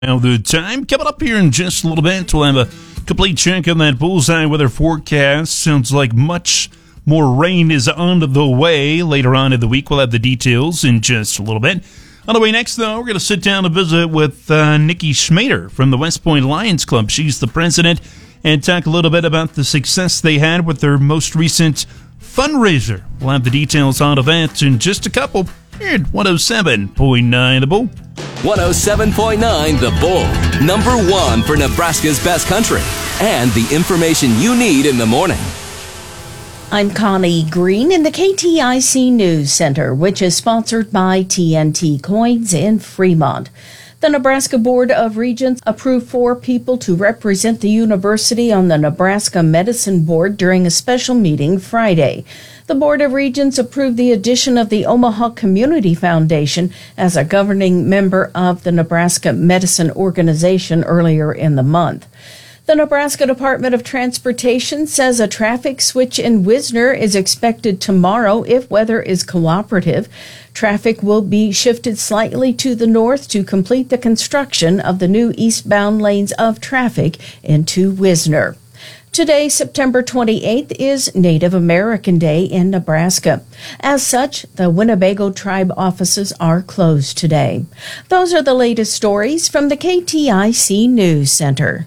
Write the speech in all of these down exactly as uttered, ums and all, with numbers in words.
Now the time coming up here in just a little bit, we'll have a complete check on that bullseye weather forecast. Sounds like much more rain is on the way. Later on in the week, we'll have the details in just a little bit. On the way next, though, we're going to sit down and visit with uh, Nikki Schmader from the West Point Lions Club. She's the president, and talk a little bit about the success they had with their most recent fundraiser. We'll have the details on that in just a couple here at one oh seven point nine The Bull. one oh seven point nine The Bull, number one for Nebraska's best country, and the information you need in the morning. I'm Connie Green in the K T I C News Center, which is sponsored by T N T Coins in Fremont. The Nebraska Board of Regents approved four people to represent the university on the Nebraska Medicine Board during a special meeting Friday. The Board of Regents approved the addition of the Omaha Community Foundation as a governing member of the Nebraska Medicine Organization earlier in the month. The Nebraska Department of Transportation says a traffic switch in Wisner is expected tomorrow if weather is cooperative. Traffic will be shifted slightly to the north to complete the construction of the new eastbound lanes of traffic into Wisner. Today, September twenty-eighth, is Native American Day in Nebraska. As such, the Winnebago tribe offices are closed today. Those are the latest stories from the K T I C News Center.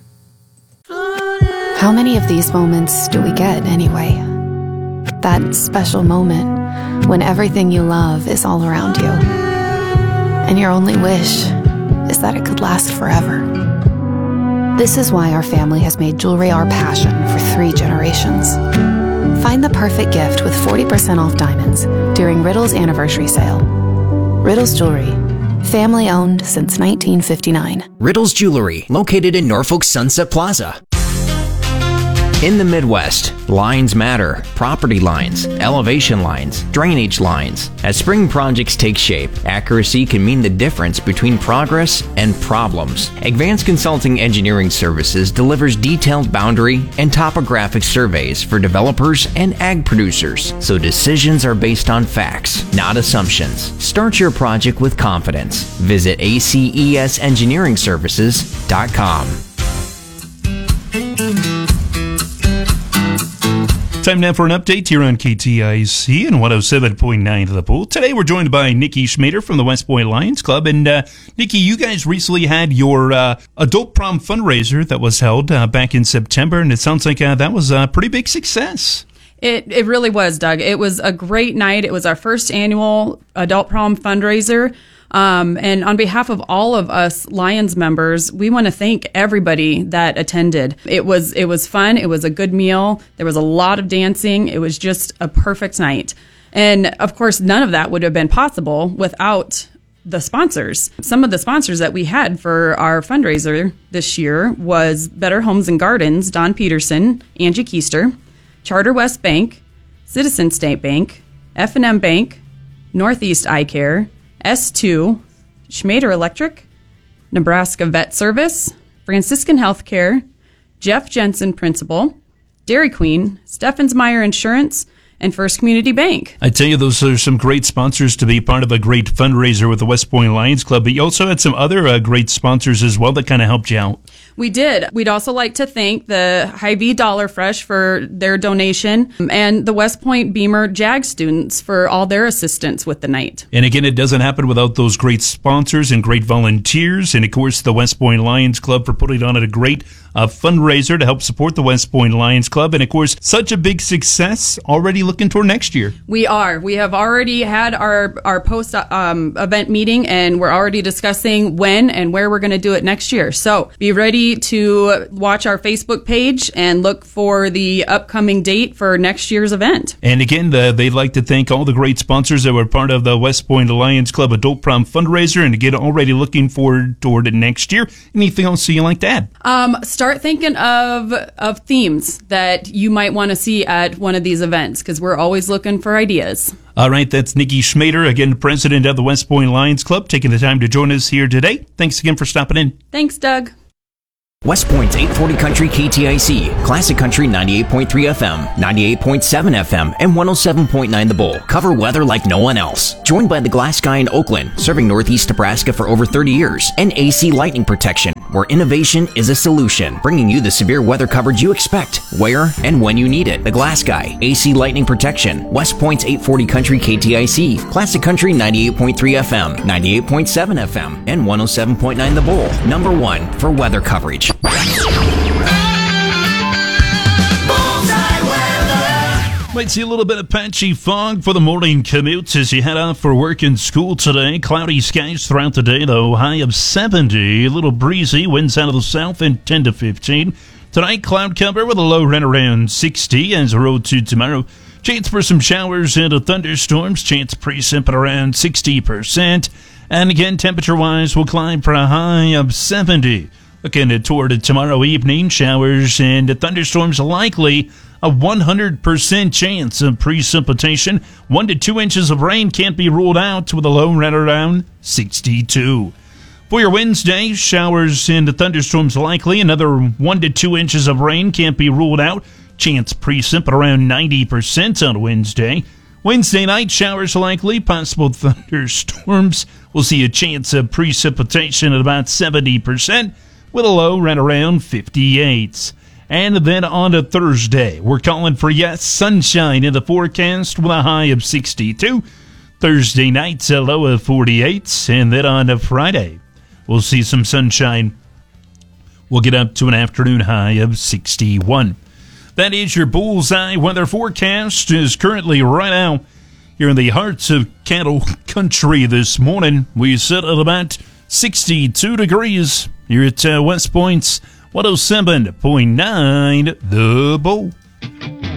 How many of these moments do we get anyway? That special moment when everything you love is all around you, and your only wish is that it could last forever. This is why our family has made jewelry our passion for three generations. Find the perfect gift with forty percent off diamonds during Riddle's anniversary sale. Riddle's Jewelry, family owned since nineteen fifty-nine. Riddle's Jewelry, located in Norfolk Sunset Plaza. In the Midwest, lines matter. Property lines, elevation lines, drainage lines. As spring projects take shape, accuracy can mean the difference between progress and problems. Advanced Consulting Engineering Services delivers detailed boundary and topographic surveys for developers and ag producers, so decisions are based on facts, not assumptions. Start your project with confidence. Visit A C E S engineering services dot com. Time now for an update here on K T I C and one oh seven point nine The Bull. Today we're joined by Nikki Schmader from the West Point Lions Club. And uh, Nikki, you guys recently had your uh, adult prom fundraiser that was held uh, back in September, and it sounds like uh, that was a pretty big success. It it really was, Doug. It was a great night. It was our first annual adult prom fundraiser. Um, and on behalf of all of us Lions members, we want to thank everybody that attended. It was it was fun. It was a good meal. There was a lot of dancing. It was just a perfect night. And of course, none of that would have been possible without the sponsors. Some of the sponsors that we had for our fundraiser this year was Better Homes and Gardens, Don Peterson, Angie Keister, Charter West Bank, Citizen State Bank, F and M Bank, Northeast Eye Care, S two, Schmader Electric, Nebraska Vet Service, Franciscan Healthcare, Jeff Jensen Principal, Dairy Queen, Steffens Meyer Insurance, and First Community Bank. I tell you, those are some great sponsors to be part of a great fundraiser with the West Point Lions Club, but you also had some other uh, great sponsors as well that kind of helped you out. We did. We'd also like to thank the Hy-Vee Dollar Fresh for their donation and the West Point Beamer JAG students for all their assistance with the night. And again, it doesn't happen without those great sponsors and great volunteers, and of course the West Point Lions Club for putting on a great uh, fundraiser to help support the West Point Lions Club. And of course, such a big success, already looking toward next year. We are. We have already had our, our post um, event meeting, and we're already discussing when and where we're going to do it next year. So be ready to watch our Facebook page and look for the upcoming date for next year's event. And again, the, they'd like to thank all the great sponsors that were part of the West Point Lions Club Adult Prom fundraiser, and again, already looking forward toward it next year. Anything else you like to add? Um, start thinking of of themes that you might want to see at one of these events, because we're always looking for ideas. All right, that's Nikki Schmader, again, president of the West Point Lions Club, taking the time to join us here today. Thanks again for stopping in. Thanks, Doug. West Point's eight forty Country K T I C, Classic Country ninety-eight point three F M, ninety-eight point seven F M, and one oh seven point nine The Bull cover weather like no one else. Joined by the Glass Guy in Oakland, serving Northeast Nebraska for over thirty years, and A C Lightning Protection, where innovation is a solution, bringing you the severe weather coverage you expect, where and when you need it. The Glass Guy, A C Lightning Protection, West Point's eight forty Country K T I C, Classic Country ninety-eight point three F M, ninety-eight point seven F M, and one oh seven point nine The Bull. Number one for weather coverage. Might see a little bit of patchy fog for the morning commutes as you head out for work and school today. Cloudy skies throughout the day, though. High of seventy. A little breezy. Winds out of the south in ten to fifteen. Tonight, cloud cover with a low right around sixty as a road to tomorrow. Chance for some showers and thunderstorms. Chance precip at around sixty percent. And again, temperature-wise, will climb for a high of seventy. Looking toward tomorrow evening, showers and thunderstorms likely. A one hundred percent chance of precipitation. One to two inches of rain can't be ruled out with a low right around sixty-two. For your Wednesday, showers and thunderstorms likely. Another one to two inches of rain can't be ruled out. Chance precip at around ninety percent on Wednesday. Wednesday night, showers likely. Possible thunderstorms. We'll see a chance of precipitation at about seventy percent with a low right around fifty-eight. And then on to Thursday, we're calling for, yes, sunshine in the forecast with a high of sixty-two. Thursday night's a low of forty-eight. And then on to Friday, we'll see some sunshine. We'll get up to an afternoon high of sixty-one. That is your bullseye weather forecast. Is currently right now here in the hearts of cattle country this morning. We sit at about sixty-two degrees here at uh, West Point's one oh seven point nine The Bull.